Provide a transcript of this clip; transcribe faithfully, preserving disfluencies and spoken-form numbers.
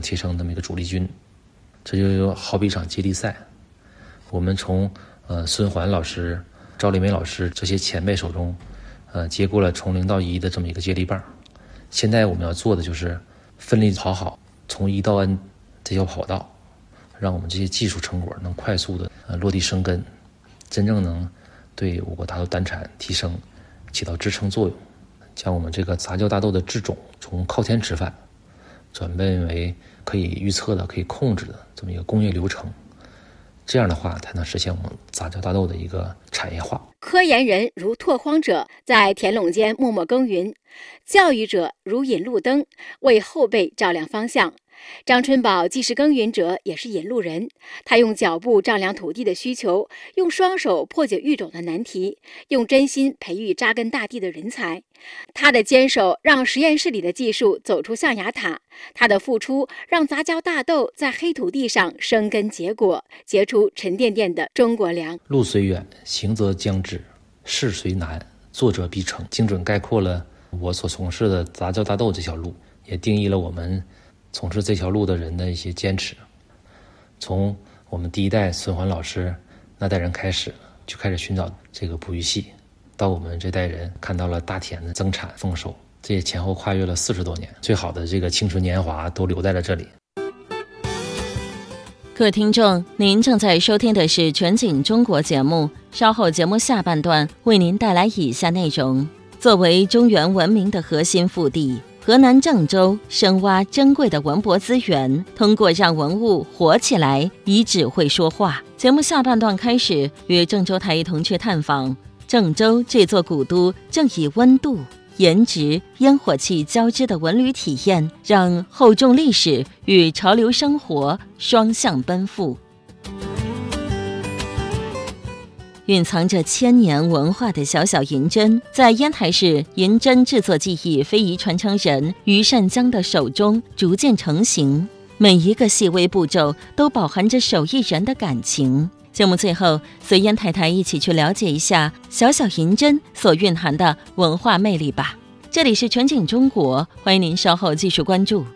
提升这么一个主力军。这就好比一场接力赛，我们从呃孙环老师、赵丽梅老师这些前辈手中，呃接过了从零到一的这么一个接力棒。现在我们要做的就是奋力跑好从一到 N 这条跑道，让我们这些技术成果能快速的呃落地生根，真正能对我国大豆单产提升起到支撑作用，将我们这个杂交大豆的制种从靠天吃饭转变为可以预测的、可以控制的这么一个工业流程。这样的话才能实现我们杂交大豆的一个产业化。 科研人如拓荒者，在田垄间默默耕耘；教育者如引路灯，为后辈照亮方向。张春宝既是耕耘者，也是引路人。他用脚步丈量土地的需求，用双手破解育种的难题，用真心培育扎根大地的人才。他的坚守让实验室里的技术走出象牙塔，他的付出让杂交大豆在黑土地上生根结果，结出沉甸甸的中国粮。 路虽远，行则将至；事虽难，做者必成。精准概括了我所从事的杂交大豆这条路，也定义了我们从事这条路的人的一些坚持。从我们第一代孙环老师那代人开始，就开始寻找这个哺育系，到我们这代人看到了大田的增产丰收，这也前后跨越了四十多年，最好的这个青春年华都留在了这里。 各位听众，您正在收听的是全景中国节目，稍后节目下半段为您带来以下内容。作为中原文明的核心腹地，河南郑州深挖珍贵的文博资源，通过让文物活起来，以纸会说话。节目下半段开始，与郑州台一同去探访郑州这座古都，正以温度、颜值、烟火气交织的文旅体验，让厚重历史与潮流生活双向奔赴。蕴藏着千年文化的小小银针，在烟台市银针制作技艺非遗传承人于善江的手中逐渐成型，每一个细微步骤都饱含着手艺人的感情。节目最后，随烟太太一起去了解一下小小银针所蕴含的文化魅力吧。这里是全景中国，欢迎您稍后继续关注。